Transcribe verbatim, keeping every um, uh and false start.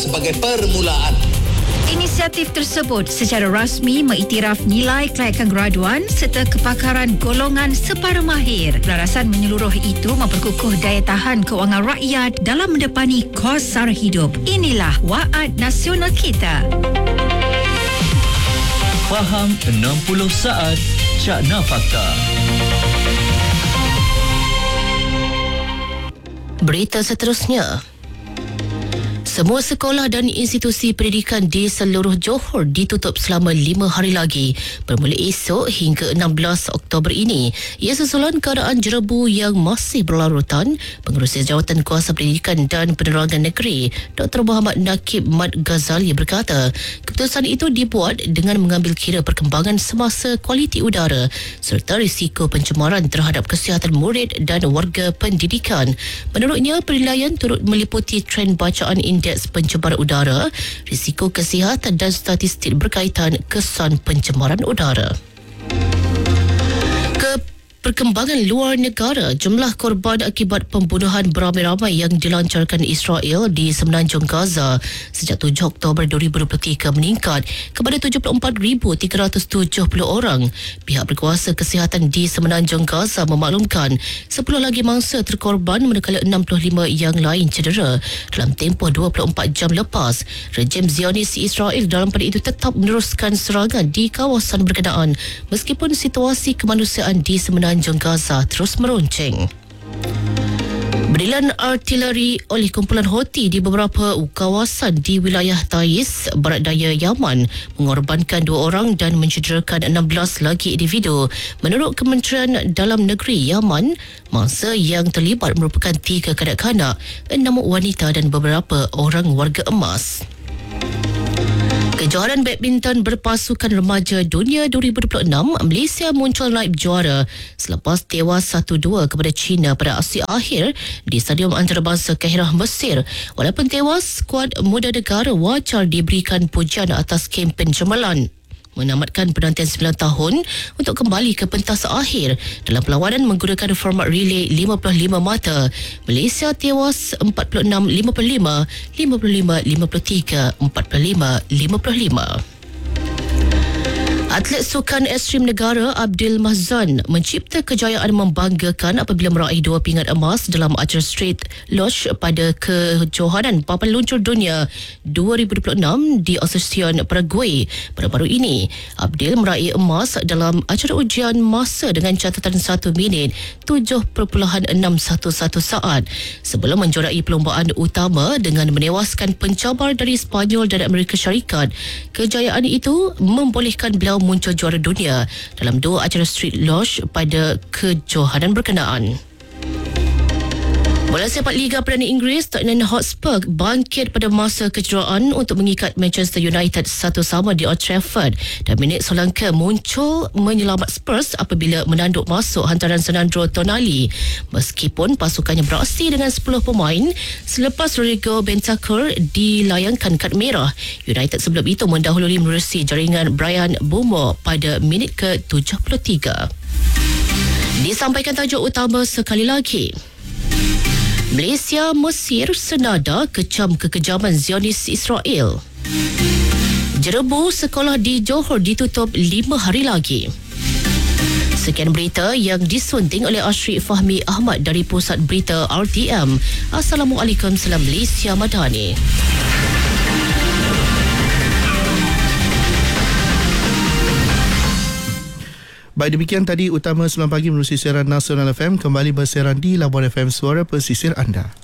sebagai permulaan. Inisiatif tersebut secara rasmi mengiktiraf nilai kelayakan graduan serta kepakaran golongan separuh mahir. Pelarasan menyeluruh itu memperkukuh daya tahan kewangan rakyat dalam mendepani kos sara hidup. Inilah Waad Nasional kita. Faham enam puluh saat Cakna Fakta. Berita seterusnya. Semua sekolah dan institusi pendidikan di seluruh Johor ditutup selama lima hari lagi bermula esok hingga enam belas Oktober ini. Ia susulan keadaan jerebu yang masih berlarutan. Pengerusi Jawatan Kuasa Pendidikan dan Penerangan Negeri Doktor Muhammad Nakib Mat Ghazali berkata, keputusan itu dibuat dengan mengambil kira perkembangan semasa kualiti udara serta risiko pencemaran terhadap kesihatan murid dan warga pendidikan. Menurutnya, penilaian turut meliputi trend bacaan indeks pencemaran udara, risiko kesihatan dan statistik berkaitan kesan pencemaran udara. Ke perkembangan luar negara, jumlah korban akibat pembunuhan beramai-ramai yang dilancarkan Israel di semenanjung Gaza sejak tujuh Oktober dua ribu dua puluh tiga meningkat kepada tujuh puluh empat ribu tiga ratus tujuh puluh orang. Pihak berkuasa kesihatan di semenanjung Gaza memaklumkan sepuluh lagi mangsa terkorban manakala enam puluh lima yang lain cedera dalam tempoh dua puluh empat jam lepas. Rejim Zionis Israel dalam pada itu tetap meneruskan serangan di kawasan berkenaan meskipun situasi kemanusiaan di semenanjung Semenanjung Gaza terus meruncing. Berilan artileri oleh kumpulan Houthi di beberapa kawasan di wilayah Taiz, barat daya Yaman, mengorbankan dua orang dan mencederakan enam belas lagi individu. Menurut Kementerian Dalam Negeri Yaman, mangsa yang terlibat merupakan tiga kanak-kanak, enam wanita dan beberapa orang warga emas. Kejohanan badminton berpasukan remaja dunia dua ribu dua puluh enam, Malaysia muncul naib juara selepas tewas satu dua kepada China pada aksi akhir di Stadium Antarabangsa Kahirah, Mesir. Walaupun tewas, skuad muda negara wajar diberikan pujian atas kempen cemerlang menamatkan penantian sembilan tahun untuk kembali ke pentas akhir dalam perlawanan menggunakan format relay lima puluh lima mata. Malaysia tewas empat puluh enam lima puluh lima, lima puluh lima lima puluh tiga, empat puluh lima lima puluh lima. Atlet sukan ekstrim negara Abdul Mahzan mencipta kejayaan membanggakan apabila meraih dua pingat emas dalam acara Street Lodge pada kejohanan papan luncur dunia dua ribu dua puluh enam di Asuncion, Paraguay baru-baru ini. Abdul meraih emas dalam acara ujian masa dengan catatan satu minit tujuh perpuluhan enam satu satu saat sebelum menjuarai perlombaan utama dengan menewaskan pencabar dari Sepanyol dan Amerika Syarikat. Kejayaan itu membolehkan beliau muncul juara dunia dalam dua acara Street Lodge pada kejohanan berkenaan. Bola sepak Liga Perdana Inggeris, Tottenham Hotspur bangkit pada masa kecederaan untuk mengikat Manchester United satu sama di Old Trafford dan minit Solanke muncul menyelamat Spurs apabila menanduk masuk hantaran Sandro Tonali. Meskipun pasukannya beraksi dengan sepuluh pemain selepas Rodrigo Bentancur dilayangkan kad merah, United sebelum itu mendahului menerusi jaringan Brian Bumo pada minit ke tujuh puluh tiga. Disampaikan tajuk utama sekali lagi. Malaysia, Mesir senada kecam kekejaman Zionis Israel. Jerebu sekolah di Johor ditutup lima hari lagi. Sekian berita yang disunting oleh Ashrik Fahmi Ahmad dari Pusat Berita R T M. Assalamualaikum, salam Malaysia Madani. Baik, demikian tadi utama sembilan pagi menerusi siaran Nasional F M kembali bersiaran di Labuan F M, suara pesisir anda.